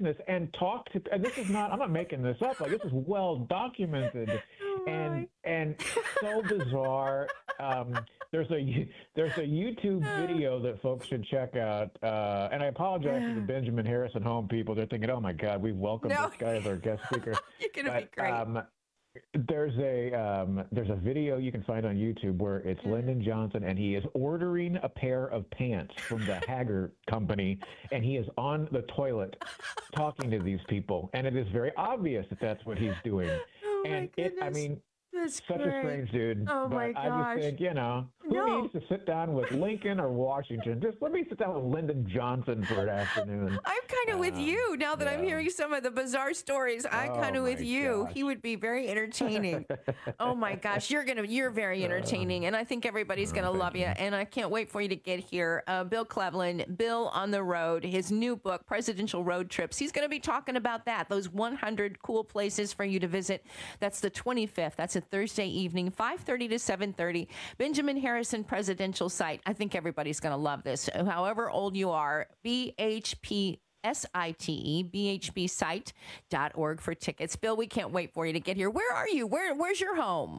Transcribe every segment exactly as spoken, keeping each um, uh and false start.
business and talk to, and this is not, I'm not making this up, like this is well documented. Oh, and and so bizarre. Um, there's a there's a YouTube video that folks should check out. Uh, and I apologize to the Benjamin Harrison home people. They're thinking, oh my God, we welcomed No. this guy as our guest speaker. You're gonna but, be great. Um, there's a um, there's a video you can find on YouTube where it's Lyndon Johnson and he is ordering a pair of pants from the Hager company, and he is on the toilet talking to these people, and it is very obvious that that's what he's doing. Oh my and it, I goodness. mean, That's such great. a strange dude. Oh but my I gosh. just think, you know, who No. needs to sit down with Lincoln or Washington? Just let me sit down with Lyndon Johnson for an afternoon. I'm kind of with Um, you now that I'm yeah. hearing some of the bizarre stories. I'm Oh, kind of with my you. gosh. He would be very entertaining. Oh my gosh, you're gonna you're very entertaining, and I think everybody's gonna thank love you. you. And I can't wait for you to get here. Uh, Bill Cleveland, Bill on the Road, his new book, Presidential Road Trips. He's gonna be talking about that. Those one hundred cool places for you to visit. That's the twenty-fifth. That's a Thursday evening, five thirty to seven thirty. Benjamin Harrison Presidential Site. I think everybody's gonna love this. However old you are, B H P S I T E, B H P site dot org for tickets. Bill, we can't wait for you to get here. Where are you? Where Where's your home?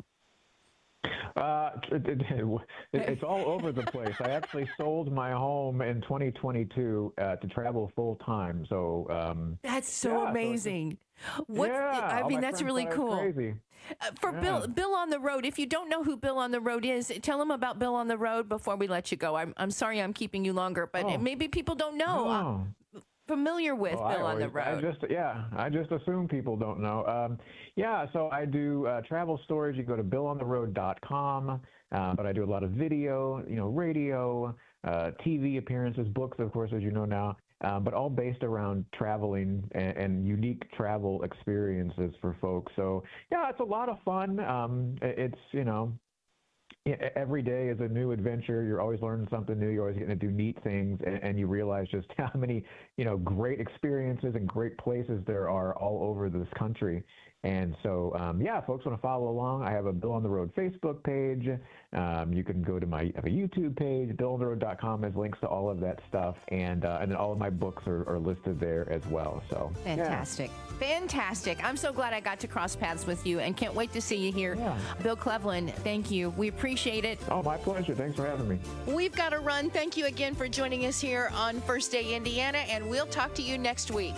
Uh, it, it, it, it's all over the place. I actually sold my home in twenty twenty-two uh, to travel full time. So um, That's so yeah, so it's amazing. What yeah, I all mean, my that's friends really thought I was cool. Crazy. Uh, for Yeah. Bill, Bill on the Road. If you don't know who Bill on the Road is, tell them about Bill on the Road before we let you go. I'm I'm sorry I'm keeping you longer, but Oh. maybe people don't know. Uh, Oh. familiar with Well, I Bill on the always- I Road. just, yeah, I just assume people don't know. Um, yeah, so I do uh, travel stories. You go to bill on the road dot com, uh, but I do a lot of video, you know, radio, uh, T V appearances, books, of course, as you know now, uh, but all based around traveling and, and unique travel experiences for folks. So, yeah, it's a lot of fun. Um, it- it's, you know, yeah, every day is a new adventure. You're always learning something new. You're always getting to do neat things, and, and you realize just how many, you know, great experiences and great places there are all over this country. And so, um, yeah, folks want to follow along. I have a Bill on the Road Facebook page. Um, you can go to my I have a YouTube page. bill on the road dot com has links to all of that stuff, and uh, and then all of my books are, are listed there as well. So yeah. Fantastic. Fantastic. I'm so glad I got to cross paths with you and can't wait to see you here. Yeah. Bill Cleveland, thank you. We appreciate it. Oh, my pleasure. Thanks for having me. We've got to run. Thank you again for joining us here on First Day Indiana, and we'll talk to you next week.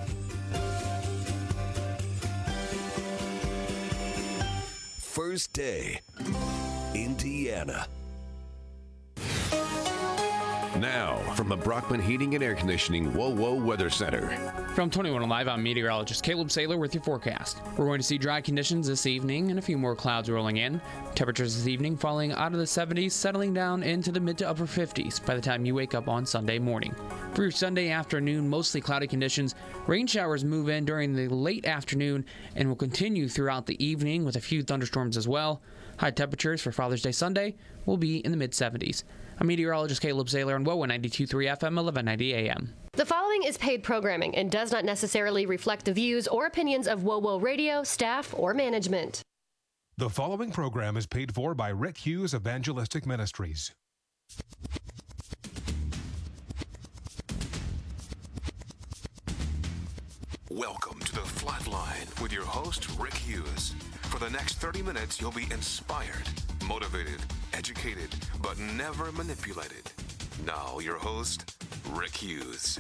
First Day Indiana. Now, from the Brockman Heating and Air Conditioning Whoa Whoa Weather Center. From twenty-one Live, I'm meteorologist Caleb Saylor with your forecast. We're going to see dry conditions this evening and a few more clouds rolling in. Temperatures this evening falling out of the seventies, settling down into the mid to upper fifties by the time you wake up on Sunday morning. For your Sunday afternoon, mostly cloudy conditions. Rain showers move in during the late afternoon and will continue throughout the evening with a few thunderstorms as well. High temperatures for Father's Day Sunday will be in the mid seventies. I'm meteorologist Caleb Saylor on W O W ninety-two point three F M, eleven ninety A M. The following is paid programming and does not necessarily reflect the views or opinions of W O W Radio, staff, or management. The following program is paid for by Rick Hughes Evangelistic Ministries. Welcome to the Flatline with your host, Rick Hughes. For the next thirty minutes, you'll be inspired, motivated, educated, but never manipulated. Now, your host, Rick Hughes.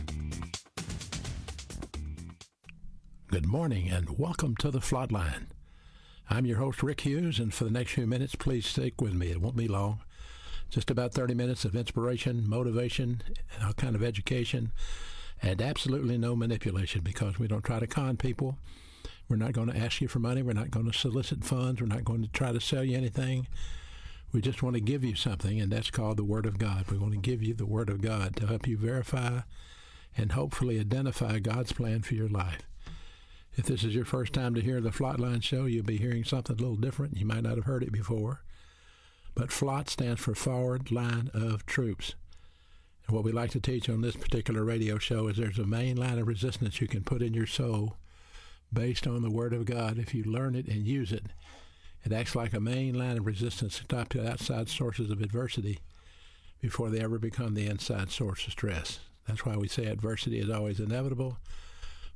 Good morning and welcome to the Flatline. I'm your host, Rick Hughes, and for the next few minutes, please stick with me. It won't be long. Just about thirty minutes of inspiration, motivation, and all kind of education, and absolutely no manipulation because we don't try to con people. We're not going to ask you for money. We're not going to solicit funds. We're not going to try to sell you anything. We just want to give you something, and that's called the Word of God. We want to give you the Word of God to help you verify and hopefully identify God's plan for your life. If this is your first time to hear the Flatline Show, you'll be hearing something a little different. You might not have heard it before. But FLOT stands for Forward Line of Troops. And what we like to teach on this particular radio show is there's a main line of resistance you can put in your soul based on the Word of God. If you learn it and use it, it acts like a main line of resistance to stop the outside sources of adversity before they ever become the inside source of stress. That's why we say adversity is always inevitable,